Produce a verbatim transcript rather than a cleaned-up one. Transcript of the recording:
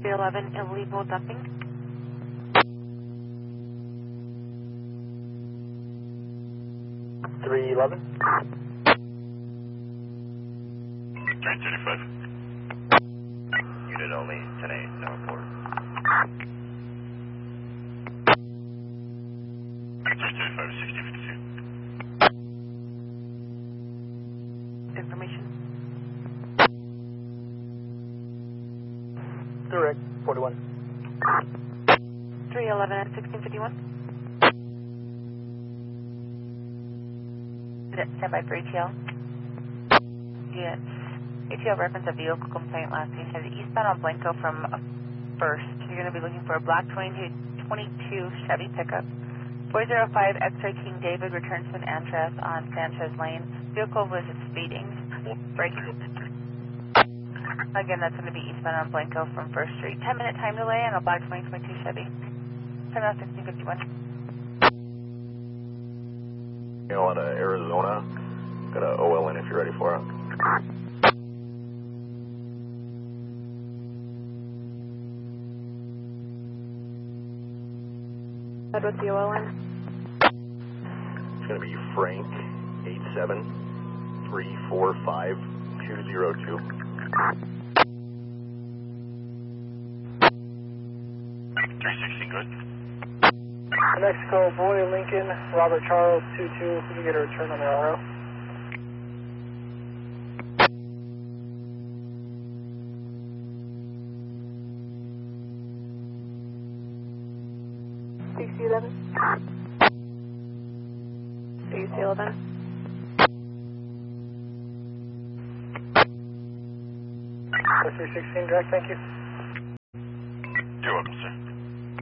three eleven, illegal dumping. three eleven. three thirty-five. Unit only, ten eight, no report. three thirty-five, sixty fifty-two. Information. Direct, forty-one. three eleven at sixteen fifty-one. Stand by for A T L. Yes. A T L reference a vehicle complaint last week. Headed eastbound on Blanco from First. You're going to be looking for a black twenty-two Chevy pickup. four oh five X-ray King David returns to an address on Sanchez Lane. Vehicle was speeding. Braking. Again, that's going to be eastbound on Blanco from First Street. ten minute time delay on a black twenty twenty-two Chevy. Turn out sixteen fifty-one. You know, out of Arizona. Got a O L in if you're ready for it. What's the O L in? It's going to be Frank eight seven three four five two zero two. three sixteen, good. Mexico, Boy, Lincoln, Robert Charles, two two. Can you get a return on the R O? C C eleven. C C eleven. three sixteen, direct, thank you. You're welcome, sir.